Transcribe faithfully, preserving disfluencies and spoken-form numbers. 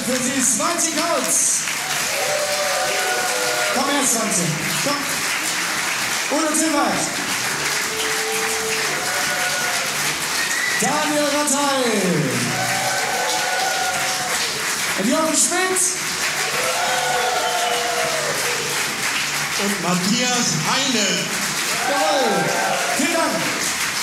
für Sie Swanzi Kautz. Komm her, Swanzi. Komm. Udo Ziffert. Daniel Rattay. Und Jochen Schmidt. Und Matthias Heine. Jawohl. Vielen Dank.